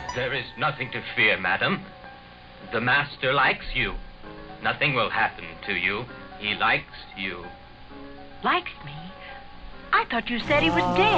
There is nothing to fear, madam. The master likes you. Nothing will happen to you. He likes you. Likes me? I thought you said he was dead.